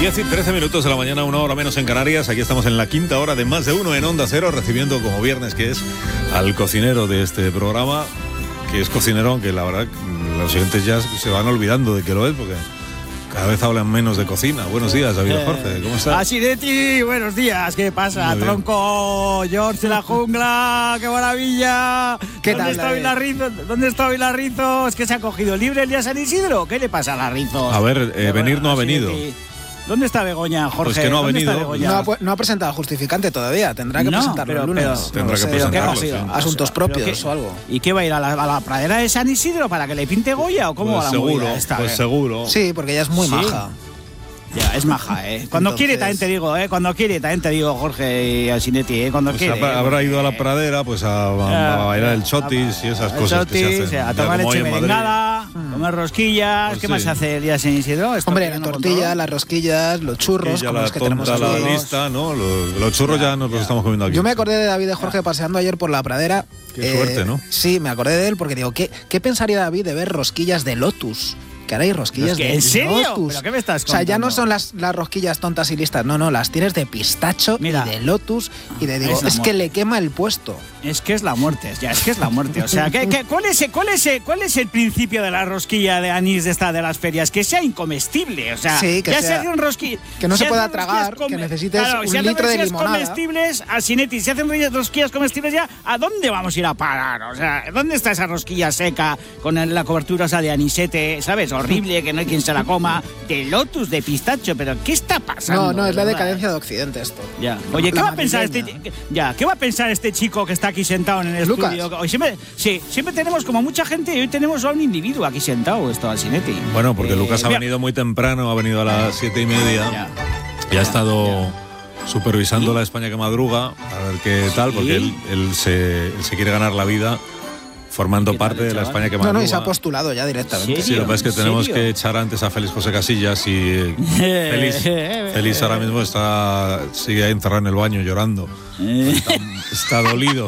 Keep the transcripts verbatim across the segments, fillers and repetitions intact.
diez y trece minutos de la mañana, una hora menos en Canarias. Aquí estamos en la quinta hora de Más de Uno en Onda Cero, recibiendo como viernes que es al cocinero de este programa, que es cocinero, aunque la verdad los oyentes ya se van olvidando de que lo es, porque cada vez hablan menos de cocina. Buenos días, David eh, Jorge, ¿cómo estás? Asinetti, buenos días, ¿qué pasa? Tronco, George de la jungla, qué maravilla. ¿Qué ¿Dónde tal, está Vilarrizo? ¿Dónde está Vilarrizo? ¿Es que se ha cogido libre el día San Isidro? ¿Qué le pasa a Larrizo? A ver, eh, venir no ha venido. ¿Dónde está Begoña, Jorge? Pues que no ha venido. No ha, no ha presentado justificante todavía. Tendrá que no, presentarlo pero, el lunes. Pero, tendrá no que presentarlo. Sí. Asuntos propios o algo. ¿Y qué va a ir a la, a la pradera de San Isidro para que le pinte Goya o cómo pues va la seguro, movida esta? Pues seguro. Sí, porque ella es muy ¿Sí? maja. Ya, es maja, ¿eh? Cuando Entonces... quiere también te digo, ¿eh? Cuando quiere también te digo, Jorge y Asinetti, ¿eh? Cuando pues quiere. Habrá, habrá ido a la pradera, pues a, a, a bailar el chotis y esas cosas chotis, que se hacen. A tomar leche merengada, hmm. comer rosquillas. Pues ¿Qué sí. más se hace el día San Isidro? Hombre, la tortilla, las rosquillas, los churros, ya como la los que tonta, tenemos la aquí. lista, ¿no? Los, los churros ya, ya nos ya. los estamos comiendo aquí. Yo me acordé de David de Jorge paseando ayer por la pradera. Qué eh, suerte, ¿no? Sí, me acordé de él porque digo, ¿qué, qué pensaría David de ver rosquillas de Lotus? Que ahora hay rosquillas es que, de ¿en serio? Lotus. ¿Pero qué me estás contando? O sea, ya no son las, las rosquillas tontas y listas, no, no, las tienes de pistacho Mira, y de Lotus y de digo, es, es que le quema el puesto. Es que es la muerte, ya, es que es la muerte. O sea, ¿qué, qué, cuál, es, cuál, es, ¿cuál es el principio de la rosquilla de anís de esta de las ferias? Que sea incomestible, o sea, sí, que ya sea, se un rosquilla, que no se pueda tragar, que necesites claro, un si litro de limonada. Comestibles, Asinetti, si hacen rosquillas comestibles ya, ¿a dónde vamos a ir a parar? O sea, ¿dónde está esa rosquilla seca con el, la cobertura esa de anisete, ¿sabes? Horrible, que no hay quien se la coma, de Lotus, de pistacho, pero ¿qué está pasando? No, no, es la verdad? decadencia de Occidente esto. Ya. Oye, ¿qué la va a pensar este ya, ¿qué va a pensar este chico que está aquí sentado en el Lucas. estudio? Hoy siempre, sí, siempre tenemos como mucha gente y hoy tenemos a un individuo aquí sentado, esto, Asinetti. Bueno, porque eh, Lucas ha mira. venido muy temprano, ha venido a las siete y media ya. y ha estado ya. supervisando ¿Sí? la España que madruga, a ver qué tal, ¿Sí? porque él, él, se, él se quiere ganar la vida formando parte tal, de la España que madruga. No, no, y se ha postulado ya directamente. Sí, lo que pasa es que tenemos que echar antes a Félix José Casillas y Félix, Félix ahora mismo está sigue encerrado en el baño llorando. Está, está dolido.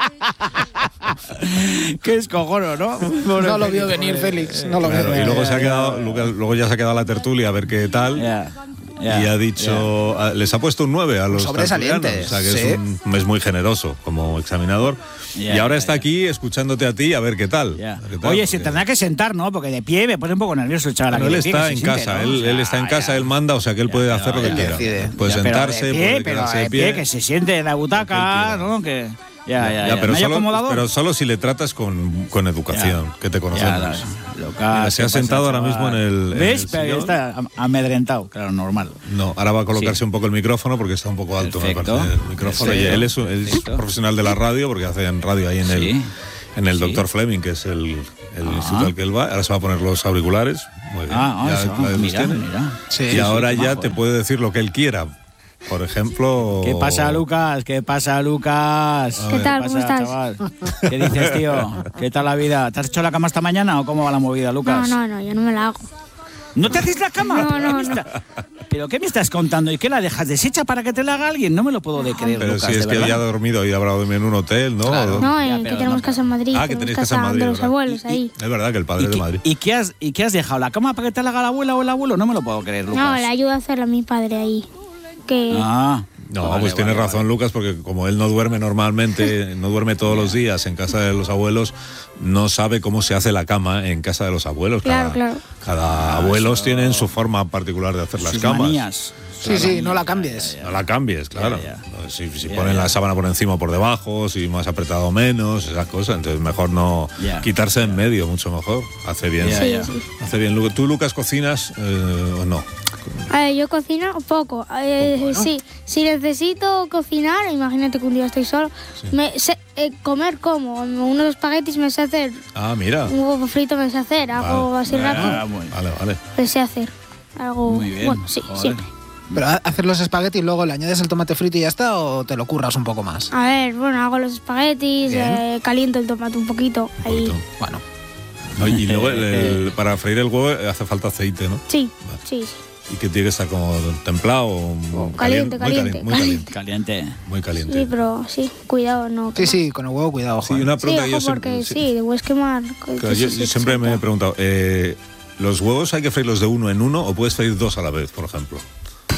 Qué escojono, ¿no? No lo vio venir Félix, no lo claro, vio. Y luego se ha quedado, luego ya se ha quedado la tertulia a ver qué tal. Yeah. Yeah, y ha dicho, yeah. les ha puesto un nueve a los sobresalientes, o sea que sí. es, un, es muy generoso como examinador. Yeah, y ahora yeah, está yeah. aquí escuchándote a ti a ver qué tal. Yeah. A ver qué tal Oye, porque... se tendrá que sentar, ¿no? Porque de pie me pone un poco nervioso el chaval. Pero él está pie, en se casa, siente, ¿no? él, o sea, él está en casa, ya. él manda, o sea que él puede ya, hacer lo ya, que ya, quiera. ya, puede ya, sentarse, pero de pie, puede pero quedarse de de pie. pie, que se siente en la butaca, ¿no? Que... Ya, ya, ya, ya, pero, ¿No solo, pero solo si le tratas con, con educación, ya, que te conocemos. Ya, local, Mira, se ha sentado ahora mismo en el. ¿Ves? En el pero está amedrentado, claro, normal. No, ahora va a colocarse sí. un poco el micrófono porque está un poco alto, me parece, el micrófono. Y él es, él es profesional de la radio porque hace en radio ahí en el, sí. en el sí. doctor Fleming, que es el, el ah. instituto al que él va. Ahora se va a poner los auriculares. Muy bien. Ah, ya, eso, la mira, mira. Sí, y sí, ahora sí, ya majo, te eh. puede decir lo que él quiera. Por ejemplo... ¿Qué pasa, Lucas? ¿Qué pasa, Lucas? ¿Qué tal? ¿Qué ¿Cómo pasa, estás? Chaval? ¿Qué dices, tío? ¿Qué tal la vida? ¿Te has hecho la cama esta mañana o cómo va la movida, Lucas? No, no, no, yo no me la hago. ¿No te haces la cama? No, no, ¿Qué no. ¿Pero qué me estás contando? ¿Y qué la dejas deshecha para que te la haga alguien? No me lo puedo de creer, Pero Lucas, si es que ya ha dormido y habrá dormido en un hotel, ¿no? Claro. No, eh, ya, que tenemos no, casa en Madrid. Ah, que tenéis casa en Madrid, de los ¿verdad? abuelos, ahí. Es verdad que el padre ¿Y de qué, Madrid. ¿Y qué has, y qué has dejado? ¿La cama para que te la haga la abuela o el abuelo? No me lo puedo creer, Lucas. No, le ayuda a hacerla a mi padre ahí. Que... Ah... No, vale, pues tienes vale, razón, vale. Lucas, porque como él no duerme normalmente, no duerme todos los días en casa de los abuelos, no sabe cómo se hace la cama en casa de los abuelos. Claro, cada, claro. Cada Ah, abuelos eso... tienen su forma particular de hacer las Sus camas. manías. Sí, sí, no la cambies. Ya, ya. No la cambies, claro. Ya, ya. Si, si ya, ponen ya. la sábana por encima o por debajo, si más apretado o menos, esas cosas. Entonces mejor no ya. quitarse en medio, mucho mejor. Hace bien. Ya, ya. Sí, sí. Hace bien. ¿Tú, Lucas, cocinas eh, o no? A ver, yo cocino poco. Eh, ¿Poco, no? Sí, si necesito cocinar, imagínate que un día estoy solo, Sí. me sé, eh, comer como unos espaguetis me sé hacer, Ah, mira. un huevo frito me sé hacer, algo Vale. así rápido, Ah, muy, Vale, vale. me sé hacer. Algo, muy bien. bueno, sí, Joder. siempre. Pero hacer los espaguetis y luego le añades el tomate frito y ya está, o te lo curras un poco más. A ver, bueno, hago los espaguetis, Bien. eh, caliento el tomate un poquito, ahí. Poquito. Bueno. No, y luego el- el- para freír el huevo hace falta aceite, ¿no? Sí, Vale. sí, sí. Y que tiene que estar como templado o Caliente, calien- caliente. Muy caliente. Caliente. Muy caliente. Sí, pero sí, cuidado, no. Sí, sí, con el huevo cuidado, Sí, joder. una Sí, pregunta que ojo, yo siempre, porque sí. sí, te puedes quemar. Claro, yo, yo siempre me he preguntado, eh, ¿los huevos hay que freírlos de uno en uno o puedes freír dos a la vez, por ejemplo?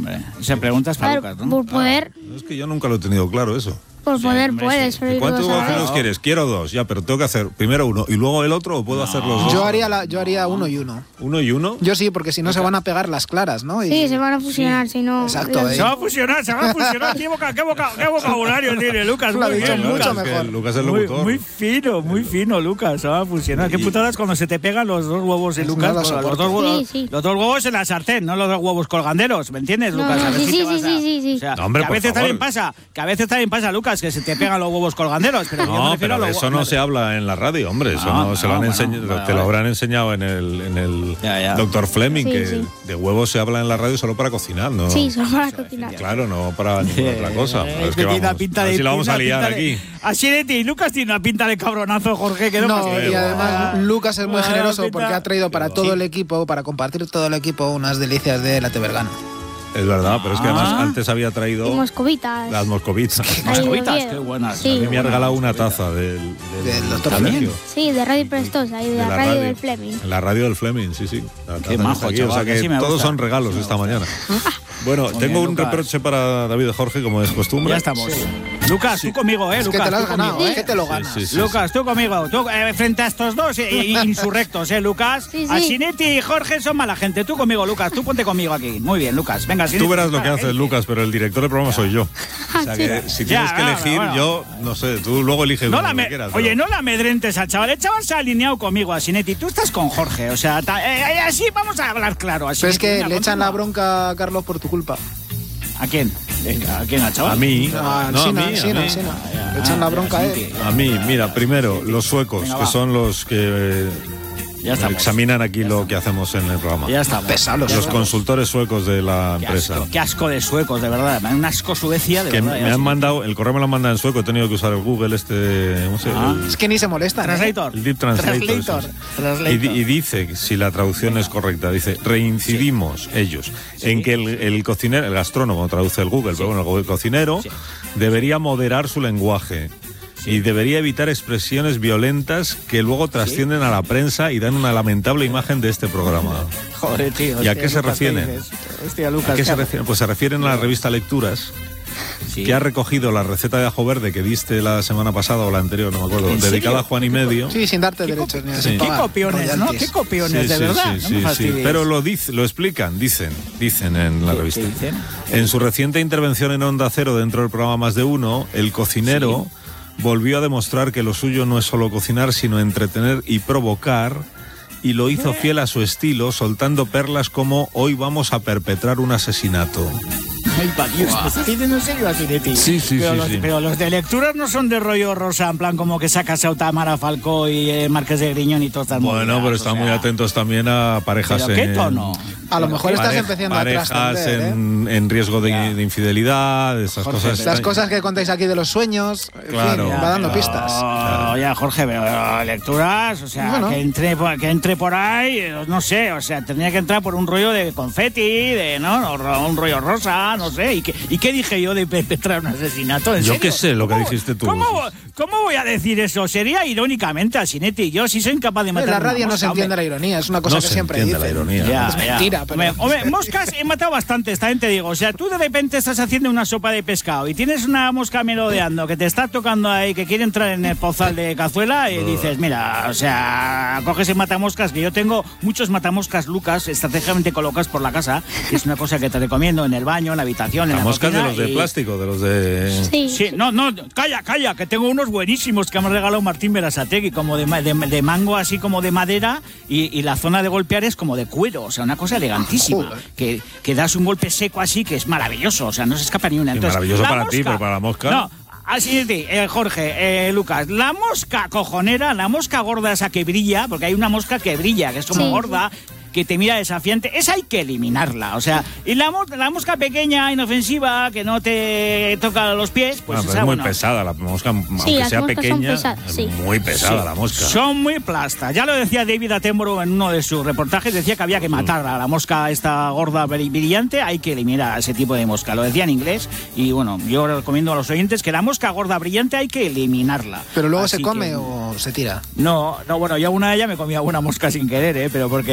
Hombre, esa pregunta es para Lucas, ¿no? Por poder... Ah, es que yo nunca lo he tenido claro eso. Por Sí, poder hombre, puedes. sí. pero ¿Cuántos luego guajiros sabes. quieres? Quiero dos, ya, pero tengo que hacer primero uno y luego el otro, o puedo hacer los dos. Yo haría, la, yo haría uno y uno. ¿Uno y uno? Yo sí, porque si no se van a pegar las claras, ¿no? Y- Sí, se van a fusionar, si no... Exacto, Se eh. va a fusionar, se va a fusionar. ¿Qué, boca, qué, boca, qué vocabulario tiene Lucas? Lo ha Muy dicho bien, mucho Lucas. Es que mejor. Lucas es el Muy, locutor. muy fino, muy fino, Lucas. Se va a fusionar. Qué Y- putadas cuando se te pegan los dos huevos en No Lucas. lo los, soporto. dos huevos, Sí, sí. los dos huevos en la sartén, no los dos huevos colganderos. ¿Me entiendes, No, Lucas? no, A ver sí, si sí, te vas sí, a- sí, sí, sí. O sea, No, hombre, que a por veces favor. también pasa, que a veces también pasa, Lucas, que se te pegan los huevos colganderos. Pero yo me No, refiero pero a de los eso no huevos- se habla en la radio, hombre. Eso No, no, se no, lo han bueno, enseñado, vale, te lo vale. habrán enseñado en el, en el Ya, ya. doctor Fleming, Sí, que sí. de huevos se habla en la radio solo para cocinar, ¿no? Sí, son para cocinar. Claro, no para ninguna otra cosa. Eh, Es que tiene una vamos, pinta a ver de- si la vamos a tiene una liar pinta de- aquí. Así de ti, Lucas tiene una pinta de cabronazo, Jorge, que no, No, pasa. y además Ah, Lucas es muy ah, generoso pinta- porque ha traído para todo el equipo, para compartir todo el equipo, unas delicias de la Tebergana. Es verdad, pero es que además Ah. antes había Y traído moscovitas. las moscovitas. Ahí de Moscovitas, Oviedo. qué buenas. Sí. A mí me ha regalado una taza del, del, Del doctor colegio. Fleming. Sí, de Radio Prestosa y de, De la, radio, del Fleming. En la radio del Fleming, sí, sí. La taza Qué que majo, está aquí, chaval, o sea que que sí me todos gusta. son regalos Sí me esta gusta. mañana. Bueno, Muy tengo bien, un Lucas. reproche para David Jorge, como es costumbre. Ya estamos. Lucas, tú conmigo, ¿eh? Es que Lucas, te lo has tú ganado, conmigo, ¿eh? Que te lo ganas. Sí, sí, sí, Lucas, tú conmigo, tú, eh, frente a estos dos eh, insurrectos, ¿eh, Lucas? Sí, sí. Asinetti y Jorge son mala gente. Tú conmigo, Lucas, tú ponte conmigo aquí. Muy bien, Lucas. Venga, Tú Asinetti, verás lo que para, haces, ¿eh? Lucas, pero el director del programa soy yo. O sea que si Ya, tienes que bueno, elegir, bueno. yo no sé, tú luego eliges No lo la que me- quieras. Oye, pero- no la amedrentes al chaval. El chaval se ha alineado conmigo, Asinetti. Tú estás con Jorge. O sea, ta- eh, eh, así vamos a hablar claro. Pero es Asinetti. que Venga, le echan la continúa. bronca a Carlos por tu culpa. ¿A quién? ¿A quién, al chaval? A mí, Ah, no, a Sina, mí, a Sina, mí. Sina. ya, Le echan la ya, bronca a sí, él. A mí, mira, primero, los suecos, Venga, que va. son los que eh, Ya estamos. examinan aquí lo que hacemos en el programa. Ya estamos. Pesados los Ya Los estamos. consultores suecos de la Qué empresa. asco, qué asco de suecos, de verdad. Un asco Suecia, de Que verdad. me ya, han sí. mandado, el correo me lo han mandado en sueco, he tenido que usar el Google, este, ¿cómo se Ah. llama? Es que ni se molestan. ¿eh? Translator. El Deep Translator. Translator. eso es. Translator. Y, di- y dice, si la traducción es correcta, dice, reincidimos ellos en que el, el cocinero, el gastrónomo traduce el Google, pero bueno, el cocinero Sí. debería moderar su lenguaje. Y debería evitar expresiones violentas que luego trascienden a la prensa y dan una lamentable imagen de este programa. Joder, tío. ¿Y a hostia, qué se Lucas, refieren? dices? Hostia, Lucas. ¿A qué se ¿qué- refieren? Pues se refieren a la revista Lecturas, Sí. que ha recogido la receta de ajo verde que diste la semana pasada o la anterior, no me acuerdo, ¿En dedicada serio? a Juan y medio. Sí, sin darte ¿Qué derechos ni copi- Sí. sin Qué pagar copiones, ¿no? royalties. Qué copiones, de sí, verdad. sí, no sí, me sí. fastidies. Pero lo, dice, lo explican, dicen, dicen en la ¿Qué- revista. qué dicen? En su reciente intervención en Onda Cero dentro del programa Más de Uno, el cocinero volvió a demostrar que lo suyo no es solo cocinar, sino entretener y provocar, y lo hizo fiel a su estilo, soltando perlas como hoy vamos a perpetrar un asesinato. Ay, pa' Dios, ¿me estás diciendo en serio, Asinetti? Sí, sí, pero sí, los, sí. Pero los de lecturas no son de rollo rosa, en plan como que se ha casado Tamara Falcó y eh, Marqués de Griñón y todas estas Bueno, movidas, pero o están sea, muy atentos también a parejas ¿Pero qué en... tono? A lo mejor estás Parej- empezando a parejas trascender, ¿eh? en, en riesgo de, Ya. de infidelidad, esas Jorge, cosas. Las cosas que contáis aquí de los sueños, en Claro. fin, Ya, va dando pero- pistas. Ya, Jorge, pero lecturas, o sea, Bueno. que, entre, por- que entre por ahí, eh, no sé, o sea, tendría que entrar por un rollo de confeti, de, ¿no? O un rollo rosa, no sé. ¿Y qué, y qué dije yo de perpetrar un asesinato? ¿En Yo serio? qué sé lo que ¿Cómo- dijiste tú. ¿cómo, ¿Cómo voy a decir eso? Sería irónicamente, Asinetti. Yo, si soy incapaz de En matar la una radio no mosca, se entiende hombre. la ironía, es una cosa No que se siempre entiende dicen. la ironía. Ya, Es ya. mentira, pero- Hombre, hombre, moscas he matado bastantes, también te digo. O sea, tú de repente estás haciendo una sopa de pescado y tienes una mosca merodeando que te está tocando ahí, que quiere entrar en el pozal de cazuela y dices, mira, o sea, coges el matamoscas, que yo tengo muchos matamoscas, Lucas, estratégicamente colocados por la casa, que es una cosa que te recomiendo en el baño, en la habitación, en Las la moscas de cocina, los de y- plástico, de los de... Sí. Sí, no, no, calla, calla, que tengo unos buenísimos que me ha regalado Martín Berasategui, como de, ma- de, de mango, así como de madera, y, y la zona de golpear es como de cuero, o sea, una cosa elegantísima, Joder. que, que das un golpe seco así, que es maravilloso, o sea, no se escapa ni una. Y Entonces, maravilloso la para ti, pero para la mosca. No, así es, eh, Jorge, eh, Lucas, la mosca cojonera, la mosca gorda esa que brilla, porque hay una mosca que brilla, que es como Sí. gorda, que te mira desafiante, esa hay que eliminarla, o sea, y la, mo- la mosca pequeña, inofensiva, que no te toca los pies, pues Bueno, pero esa, es muy bueno, pesada la mosca, aunque las sea moscas son pequeña, pesadas, es sí. muy pesada Sí. la mosca. Son muy plastas. Ya lo decía David Attenborough en uno de sus reportajes, decía que había que matar a la mosca esta gorda bri- brillante, hay que eliminar a ese tipo de mosca. Lo decía en inglés y bueno, yo recomiendo a los oyentes que la mosca gorda brillante hay que eliminarla. Pero luego Así se come que- o se tira. No, no, bueno, yo una de ellas me comía una mosca sin querer, ¿eh? Pero porque sin querer.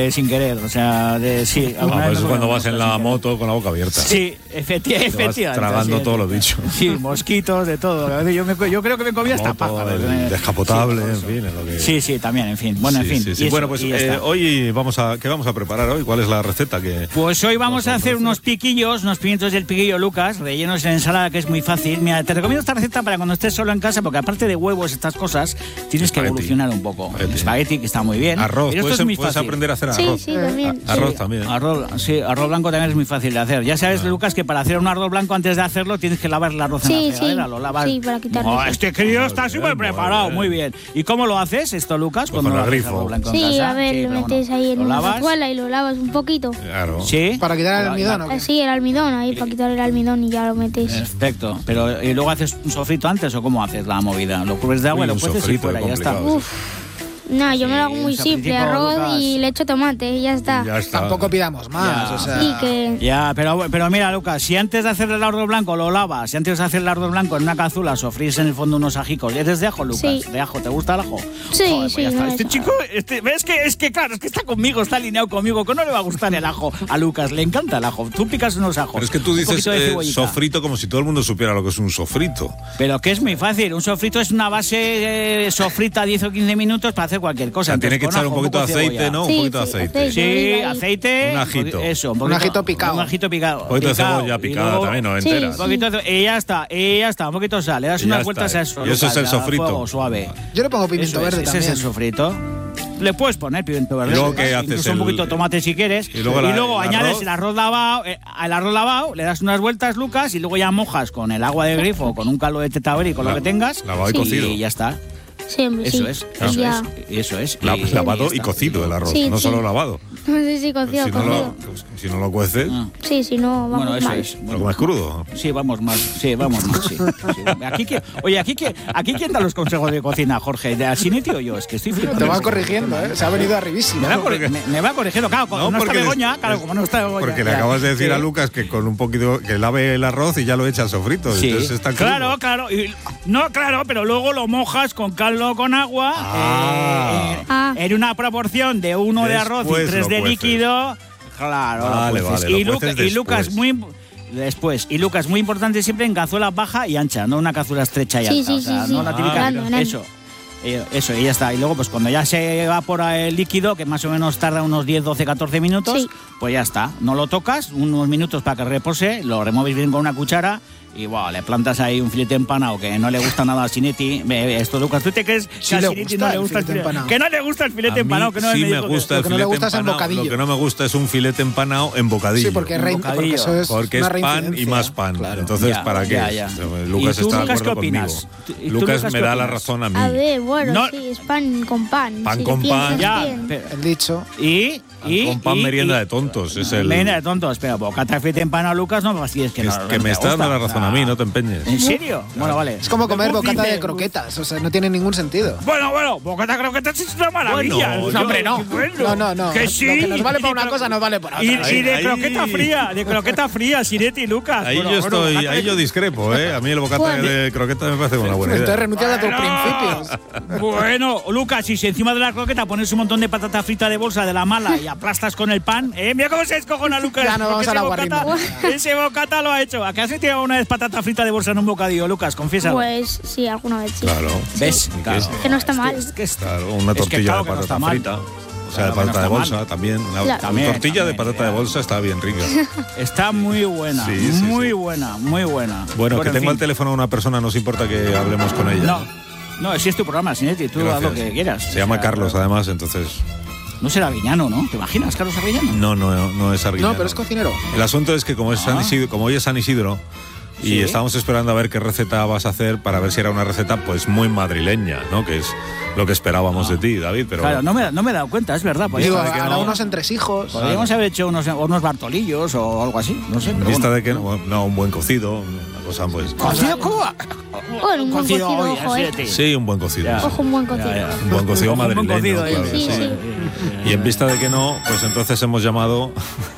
hacer, o sea, de, sí. Ah, pues es cuando vas en la moto con la boca abierta. Sí, efecti efectivamente. Tragando sí, todo lo dicho. Sí, mosquitos, de todo. Yo, me, yo creo que me comía hasta pájaros. El descapotable, sí, en fin. En lo que... Sí, sí, también, en fin. Bueno, sí, en fin. Sí, sí. Eso, bueno, pues eh, hoy vamos a, ¿qué vamos a preparar hoy? ¿Cuál es la receta que...? Pues hoy vamos a hacer unos piquillos, unos pimientos del piquillo Lucas, rellenos en ensalada, que es muy fácil. Mira, te recomiendo esta receta para cuando estés solo en casa, porque aparte de huevos, estas cosas, tienes que evolucionar un poco. El espagueti, que está muy bien. Arroz, pero esto puedes, es muy puedes fácil. aprender a hacer arroz. Sí, sí, también. A, arroz sí. también. Arroz, sí, arroz blanco también es muy fácil de hacer. Ya sabes, ah. Lucas, que para hacer un arroz blanco, antes de hacerlo, tienes que lavar el arroz sí, en la fregadera. Sí, lo lavas. sí, para quitarlo. Oh, este crío está súper preparado, muy bien. ¿Y cómo lo haces esto, Lucas? Pues con el grifo. Blanco sí, en casa? a ver, sí, lo metes bueno. ahí en ¿Lo una lavas? cazuela y lo lavas un poquito. Claro. Sí. Para quitar el almidón, ¿o qué? Sí, el almidón, ahí para quitar el almidón y ya lo metes. Perfecto. Pero ¿y luego haces un sofrito antes o cómo haces la movida? ¿Lo cubres de agua y lo cueces y fuera? Ya está. Uf. No, yo me lo hago muy sí, simple, arroz Lucas. y le echo tomate y ya está. Ya está. Tampoco pidamos más, Ya. o sea... Sí, que... Ya, pero, pero mira, Lucas, si antes de hacer el arroz blanco lo lavas, si antes de hacer el arroz blanco en una cazuela sofrís en el fondo unos ajicos, ¿eres de ajo, Lucas? Sí. ¿De ajo? ¿Te gusta el ajo? Sí, Joder, pues sí, ya está. no Este es- chico, este, ¿ves que es que claro, es que está conmigo, está alineado conmigo, que no le va a gustar el ajo a Lucas, le encanta el ajo. Tú picas unos ajos. Pero es que tú un dices poquito de eh, cebollita. sofrito como si todo el mundo supiera lo que es un sofrito. Pero que es muy fácil, un sofrito es una base eh, sofrita diez o quince minutos para hacer cualquier cosa. O sea, tiene Entonces, que echar con un ajo, poquito de poco aceite, cebolla. ¿no? Sí, un poquito de sí, aceite. aceite. Sí, Ahí. aceite. Un ajito. Eso, un, Un ajito picado. Un ajito picado. Un poquito de picado. cebolla Y picada luego- también, no Sí, entera. Un poquito de- y ya está, y ya está, un poquito de sal. Le das Y ya unas está. vueltas a eso. Y eso es el Lucas, a sofrito. fuego suave. Yo le pongo pimiento Eso es, verde ese también. es el sofrito. Le puedes poner pimiento verde. ¿Y luego qué ¿sí? haces? Incluso un El- poquito de tomate si quieres. Y luego la- el añades arroz. el arroz lavado, eh, el arroz lavado, le das unas vueltas, Lucas, y luego ya mojas con el agua de grifo, con un caldo de tetaberí, con La- lo que tengas. lavado y Sí. cocido. Y ya está. Siempre, Eso sí. es, Y eso ya. es, eso es. La- Y- lavado ya y está. cocido el arroz, Sí, no sí. solo lavado. No sé si cocido, Si no, cocido. lo, pues, si no lo cueces, Ah. Sí, si no, vamos Bueno, eso mal. es. lo Bueno, comes crudo. sí, vamos mal. Sí, vamos mal, sí. Sí. Aquí, que- oye, aquí, que- aquí quién da los consejos de cocina, Jorge. ¿De Asinetti o yo? Es que estoy flipando. Te va corrigiendo, ¿eh? Se ha venido arribísimo. Me va, corri- me, me va corrigiendo, claro, como No, no, está porque Begoña, les- claro, como no está Begoña. Porque le ya. acabas de decir Sí. a Lucas que con un poquito que lave el arroz y ya lo echa al sofrito. Sí, Entonces está crudo. claro, claro. Y- no, claro, pero luego lo mojas con caldo con agua. Ah. eh, Ah. En una proporción de uno de arroz y Después tres lo de cueces. líquido. Claro, lo Vale, cueces. vale, lo y, Luca- cueces y Lucas, después. muy. imp- Después. Y Lucas, muy importante siempre en cazuela baja y ancha, no una cazuela estrecha y Sí, alta. sí, o sea, sí, no sí. la típica. Grande, grande. Eso. Eh, Eso, y ya está. Y luego, pues cuando ya se evapora el líquido, que más o menos tarda unos diez, doce, catorce minutos, Sí. pues ya está. No lo tocas, unos minutos para que repose, lo remueves bien con una cuchara y wow, le plantas ahí un filete empanado que no le gusta nada a Sinetti. Ve, Esto, Lucas, ¿tú te crees que Sí a le Sinetti gusta no le el gusta el filete filete empanado. Que no le gusta el filete A mí empanado, que no sí me me dijo que- gusta Lo el que no le filete gusta es el empanado. bocadillo. Lo que no me gusta es un filete empanado en bocadillo. Sí, porque, es rein- bocadillo. porque eso es Porque es una pan y reincidencia. más pan. Claro. Entonces, Ya, ¿para qué? ya, ya. Lucas ¿Y tú, está de Lucas, acuerdo qué opinas? conmigo. ¿Tú- y tú, Lucas Lucas, me qué da la opinas? razón a mí. A ver, bueno, No- sí, es pan con pan. Pan si con lo pan. piensas Ya, bien. pero- El dicho. y, y Con pan y- merienda y- de tontos. Es el. Merienda de tontos, pero bocata de filete empanado, Lucas, no me fastidies que que, no. es- no que te me está dando gusta, la o razón sea, a mí, no te empeñes. ¿En serio? Bueno, vale. Es como comer Luego bocata dice- de croquetas, o sea, no tiene ningún sentido. Bueno, bueno, bocata de croquetas es una maravilla. Bueno, No, hombre, no. Qué bueno. No, no, no. Que Lo sí. que nos vale para Y una de cosa cro- nos vale para otra. Y, Ahí- y de ahí- croqueta fría, de croqueta fría, Sinetti y Lucas. Ahí Bueno, yo bueno, estoy, bocata ahí de- yo discrepo, ¿eh? A mí el bocata Bueno. de croqueta me parece una buena Entonces idea. renuncias a tus Bueno. principios. Bueno, Lucas, y si encima de la croqueta pones un montón de patata frita de bolsa de la mala y aplastas con el pan, ¿eh? Mira cómo se descojona Lucas. Ya no porque vamos a ese la bocata- guarrima. Ese bocata lo ha hecho. ¿A qué has tirado una vez patata frita de bolsa en un bocadillo, Lucas? Confiesa. Pues sí, alguna vez sí. Claro. ¿Ves? ¿Y qué Claro. es? Que no está mal. Es que es- Claro, una Es que tortilla claro de que no patata está mal. frita. O sea, Claro de que no patata está de bolsa mal. también. Una Claro. También, tortilla de también, patata de ya. bolsa está bien rica. Está muy buena, Sí, sí, muy sí. buena, muy buena. Bueno, que en tengo fin. al teléfono a una persona, no os importa que hablemos con ella. No, no, si es tu programa, Sinetti, tú haz Gracias. lo que quieras. Se llama O sea, Carlos, además, entonces. No será Arguiñano, ¿no? ¿Te imaginas, Carlos Arguiñano? No, no, no es Arguiñano. No, pero es cocinero. El asunto es que como, es San Ah. Isidro- como hoy es San Isidro y Sí. estábamos esperando a ver qué receta vas a hacer para ver si era una receta pues muy madrileña, ¿no? Que es lo que esperábamos de ti, David, pero Claro, no me, no me he dado cuenta, es verdad. Digo, Podríamos, que hará no. unos entresijos. podríamos haber hecho unos, unos bartolillos o algo así, no sé. en pero vista bueno. de que no, no, un buen cocido, una cosa pues. ¿Cocido cómo? Bueno, un buen cocido, hoy, ojo, eh. Sinetti. Sí, un buen cocido. Ya. sí. Ojo, un buen cocido. Ya, ya. Un buen cocido Un buen madrileño, cocido, eh. claro, Sí, sí. sí. Y en vista de que no, pues entonces hemos llamado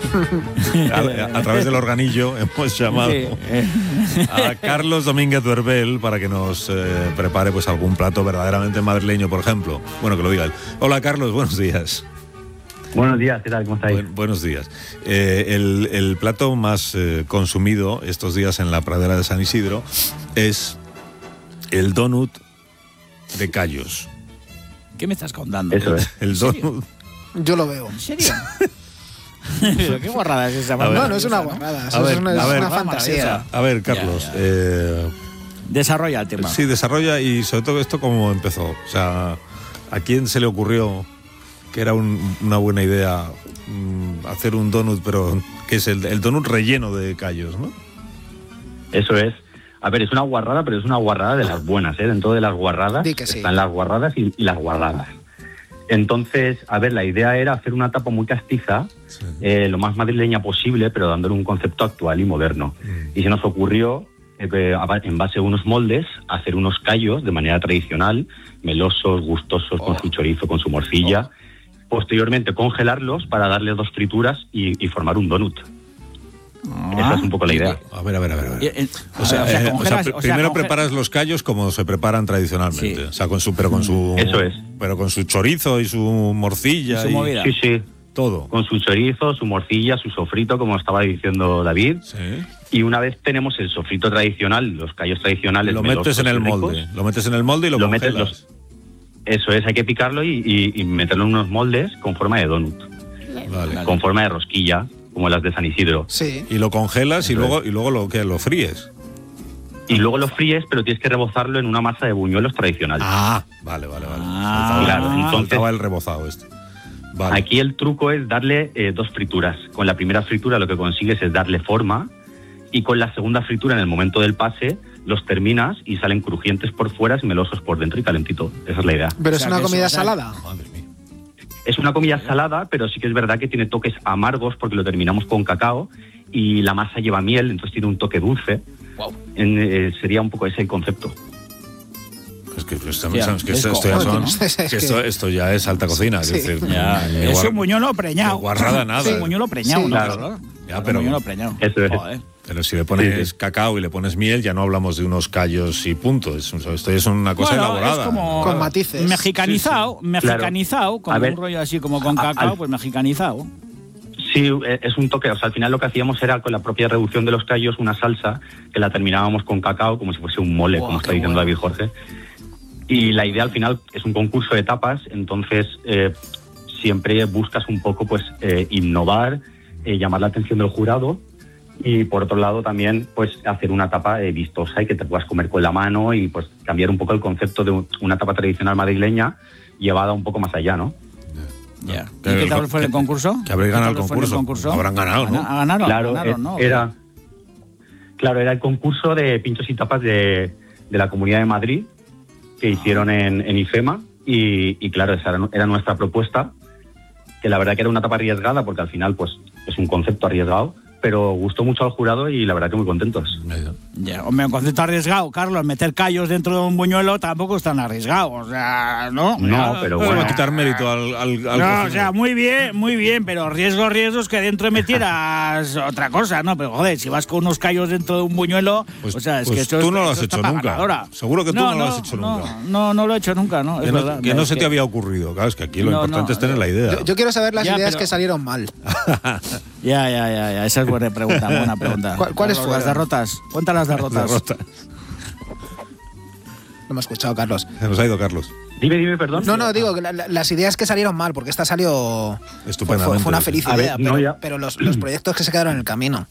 a, a través del organillo hemos llamado Sí, eh. a Carlos Domínguez Duerbel para que nos eh, prepare pues algún plato verdaderamente madrileño, por ejemplo. Bueno, que lo diga él. Hola, Carlos, buenos días. Buenos días, ¿qué tal? ¿Cómo estáis? Buen, buenos días. Eh, el, el plato más eh, consumido estos días en la pradera de San Isidro es el donut de callos. ¿Qué me estás contando? Eso es. El donut. Yo lo veo. ¿En serio? Pero qué guarrada es esa. No, no es una guarrada, eso ver, es una, a es ver, una fantasía. A ver, Carlos. Ya, ya. Eh, Desarrolla el tema. sí, desarrolla y sobre todo esto cómo empezó. O sea, ¿a quién se le ocurrió que era un, una buena idea mm, hacer un donut, pero que es el, el donut relleno de callos, ¿no? Eso es. A ver, es una guarrada, pero es una guarrada de las buenas, ¿eh? Dentro de las guarradas Di que sí. están las guarradas y, y las guardadas. Entonces, a ver, la idea era hacer una tapa muy castiza, sí. eh, lo más madrileña posible, pero dándole un concepto actual y moderno. Mm. Y se nos ocurrió, eh, en base a unos moldes, hacer unos callos de manera tradicional, melosos, gustosos, oh. con su chorizo, con su morcilla. Oh. Posteriormente, congelarlos para darles dos frituras y, y formar un donut. Ah, esa es un poco la idea. A ver, a ver, a ver. A ver. O sea, o sea, eh, congelas, o sea, pr- o sea primero preparas los callos como se preparan tradicionalmente, sí. O sea, con su, pero con su, eso es, pero con su chorizo y su morcilla y su y movida. Sí, sí, todo. Con su chorizo, su morcilla, su sofrito, como estaba diciendo David. Sí. Y una vez tenemos el sofrito tradicional, los callos tradicionales, lo metes en el molde, ricos, lo metes en el molde y lo, lo congelas. Metes los, eso es, hay que picarlo y, y, y meterlo en unos moldes con forma de donut, vale. Con forma de rosquilla, como las de San Isidro. Sí. Y lo congelas y luego, y luego lo que lo fríes. Y luego lo fríes, pero tienes que rebozarlo en una masa de buñuelos tradicional. Ah, vale, vale, vale. Ah, faltaba, claro, entonces faltaba el rebozado este. Vale. Aquí el truco es darle eh, dos frituras. Con la primera fritura lo que consigues es darle forma y con la segunda fritura en el momento del pase los terminas y salen crujientes por fuera y melosos por dentro y calentito. Esa es la idea. Pero es o sea, una comida eso, o sea, salada. Madre mía. Es una comida salada, pero sí que es verdad que tiene toques amargos porque lo terminamos con cacao y la masa lleva miel, entonces tiene un toque dulce. Wow. En, eh, sería un poco ese el concepto. Es que, esto, yeah, es que, esto, esto, ya son, es que esto, esto ya es alta cocina. Sí. Es, decir, ya, es guar, un buñuelo preñado. Guarrada nada. Sí, un buñuelo preñado. Sí, ¿no? claro. Ya, pero, un buñuelo preñado. Eso es. Joder. Pero si le pones sí, sí. cacao y le pones miel, ya no hablamos de unos callos y punto. Es, esto es una cosa bueno, elaborada. Es como con matices. Mexicanizado, sí, sí. mexicanizado, claro. con ver, un rollo así como con a, cacao, al, pues mexicanizado. Sí, es un toque. O sea, al final lo que hacíamos era con la propia reducción de los callos una salsa que la terminábamos con cacao como si fuese un mole, wow, como está diciendo bueno. David Jorge. Y la idea al final es un concurso de tapas, entonces eh, siempre buscas un poco pues eh, innovar, eh, llamar la atención del jurado. Y por otro lado también pues hacer una tapa eh, vistosa y que te puedas comer con la mano y pues cambiar un poco el concepto de una tapa tradicional madrileña llevada un poco más allá, ¿no? Ya. Yeah. ¿Y qué tal fue el concurso? Que habréis ganado el concurso. el concurso. Habrán ganado, ¿no? Ganaron, claro, ganaron, ¿no? Era, claro, era el concurso de pinchos y tapas de, de la Comunidad de Madrid que ah. hicieron en, en IFEMA y, y claro, esa era, era nuestra propuesta, que la verdad que era una tapa arriesgada porque al final pues es un concepto arriesgado, pero gustó mucho al jurado y la verdad que muy contentos. Ya, hombre, un concepto arriesgado, Carlos, meter callos dentro de un buñuelo tampoco es tan arriesgado, o sea, ¿no? No, pero bueno. Bueno, quitar mérito al, al, al No, o sea, muy bien, muy bien, pero riesgo, riesgos que dentro metieras otra cosa, ¿no? Pero joder, si vas con unos callos dentro de un buñuelo, pues, o sea, es pues que esto tú no es, lo has hecho nunca. Ganadora. Seguro que tú no, no, no lo has hecho no, nunca. No, no lo he hecho nunca, ¿no? Que es no, verdad, que no se que... te había ocurrido, claro, es que aquí lo no, importante no, es tener la idea. Yo, yo quiero saber las ya, ideas pero... que salieron mal. Ya, ya, ya, ya, esa es buena pregunta, buena pregunta. ¿Cuál, ¿Cuáles fueron? Las derrotas, cuenta las derrotas. Las derrotas. No me ha escuchado, Carlos. Se nos ha ido Carlos. Dime, dime, perdón. No, no, digo que la, la, las ideas que salieron mal, porque esta salió... Estupendamente. Fue, fue una feliz idea, ver, no, pero, ya. pero los, los proyectos que se quedaron en el camino.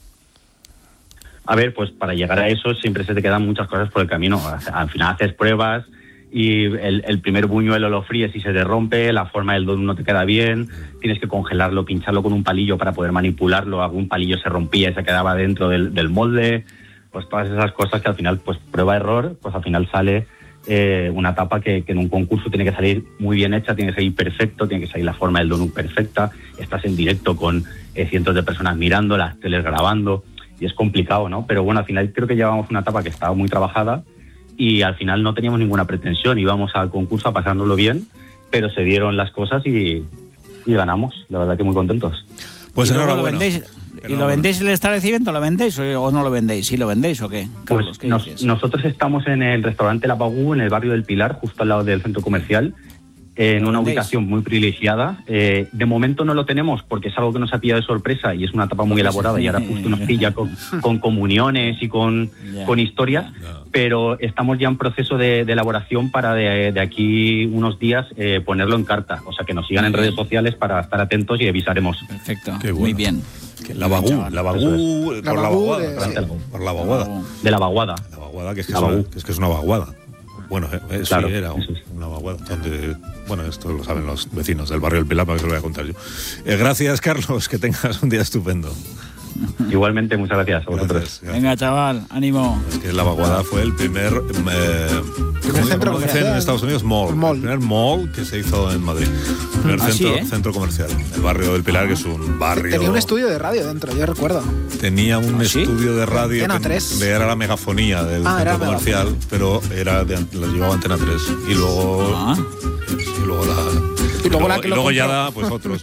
A ver, pues para llegar a eso siempre se te quedan muchas cosas por el camino. Al final haces pruebas y el, el primer buñuelo lo fríes y se te rompe, la forma del donut no te queda bien, tienes que congelarlo, pincharlo con un palillo para poder manipularlo, algún palillo se rompía y se quedaba dentro del, del molde, pues todas esas cosas que al final, pues prueba-error, pues al final sale eh, una tapa que, que en un concurso tiene que salir muy bien hecha, tiene que salir perfecto, tiene que salir la forma del donut perfecta, estás en directo con eh, cientos de personas mirando, las teles grabando, y es complicado, ¿no? Pero bueno, al final creo que llevamos una tapa que estaba muy trabajada, y al final no teníamos ninguna pretensión, íbamos al concurso a pasándolo bien, pero se dieron las cosas y, y ganamos, la verdad que muy contentos. Pues ¿Y enhorabuena. Lo vendéis, ¿Y lo vendéis el establecimiento? ¿Lo vendéis o, o no lo vendéis? ¿Sí lo vendéis o qué? Carlos, pues ¿qué nos, nosotros estamos en el restaurante La Pagú, en el barrio del Pilar, justo al lado del centro comercial, en una ubicación muy privilegiada. Eh, de momento no lo tenemos porque es algo que nos ha pillado de sorpresa y es una etapa muy elaborada y ahora justo nos pilla con, con comuniones y con, yeah. con historias, yeah. pero estamos ya en proceso de, de elaboración para de, de aquí unos días eh, ponerlo en carta, o sea que nos sigan en redes sociales para estar atentos y avisaremos. Perfecto, bueno. Muy bien. La Bagú, la Bagú, la por la Bagú vaguada, de, sí. por la vaguada. De la vaguada. La vaguada, que es que, es una, que, es, que es una vaguada. Bueno, eh, claro, sí, era un, una vaguada donde, bueno, esto lo saben los vecinos del barrio del Pilar, para que se lo voy a contar yo. Eh, gracias, Carlos, que tengas un día estupendo. Igualmente, muchas gracias a vosotros. Gracias, gracias. Venga, chaval, ánimo. Es que la vaguada fue el primer, eh, primer centro comercial en Estados Unidos, mall, mall. El primer mall que se hizo en Madrid. El primer ¿Ah, centro, sí, eh? centro comercial. El barrio del Pilar, que es un barrio... Tenía un estudio de radio dentro, yo recuerdo. Tenía un ¿Ah, sí? estudio de radio Antena que tres. era la megafonía del ah, centro comercial, megafonía. pero era de, la llevaba Antena tres. Y luego... Ah. Y luego la... Y luego, la que y lo luego ya compró. da, pues otros.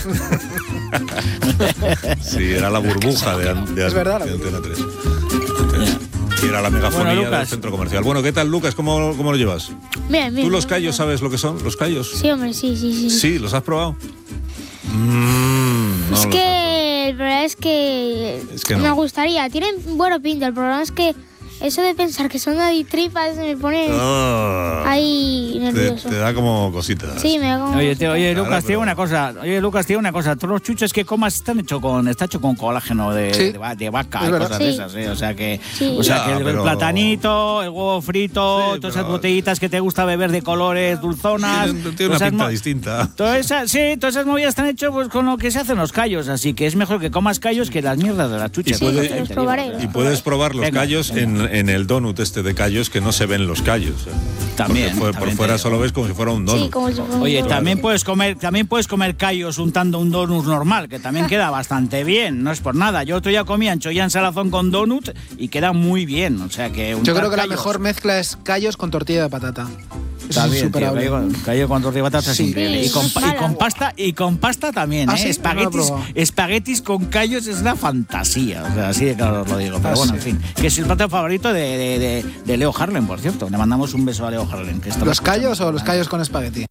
Sí, era la burbuja de, de, es verdad, de Antena tres. Yeah. Y era la megafonía Bueno, del centro comercial. Bueno, ¿qué tal, Lucas? ¿Cómo, cómo lo llevas? Bien, bien. ¿Tú los callos sabes lo que son? ¿Los callos? Sí, hombre, sí, sí, sí. Sí, ¿los has probado? Mm, no es los que el problema es que, Es que me no. gustaría. Tienen buena pinta. El problema es que eso de pensar que son aditripas me pone Ah, ahí te, nervioso. te da como cositas. Sí, me da como... Oye, te, oye Claro, Lucas, pero- te digo una cosa. Oye, Lucas, te digo una cosa. Todos los chuches que comas están hechos con, está hecho con colágeno de, Sí. de, va- de vaca Es y verdad. cosas Sí. de esas, ¿eh? O sea que, Sí. o sea Ya, que el, pero- platanito, el huevo frito, Sí, todas pero- esas botellitas que te gusta beber de colores, dulzonas. Tiene, tiene todas una esas pinta mo- distinta. Todas esas, sí, todas esas movidas están hechas pues, con lo que se hacen los callos, así que es mejor que comas callos que las mierdas de las chuchas. Y puede- Te los digo, probaré, o sea. Y puedes probar los Venga, callos venga. En, en el donut este de callos que no se ven los callos. ¿eh? También, Porque fue- también por fuera te digo. solo ves como si fuera un donut. Sí, como si fuera un Oye, donut. también puedes comer, también puedes comer callos untando un donut normal, que también queda bastante bien, no es por nada. Yo otro día comí ancholla en salazón con donut y queda muy bien, o sea que Yo untar creo que la callos- mejor mezcla es callos con tortilla de patata. Eso Está es bien, tío, insuperable. callo con, callo con tortilla de patata es Sí. increíble. Y Sí, con, es pa- y mala. con pasta y con pasta también, ¿Ah, ¿eh? sí? Espaguetis, No lo he probado. espaguetis con callos es una fantasía, o sea, así de claro os lo digo. Pero Ah, bueno, sí. en fin, que es el plato favorito de, de, de, de Leo Harlem, por cierto. Le mandamos un beso a Leo Harlem. Que está ¿Los callos escuchando. o los callos con espagueti?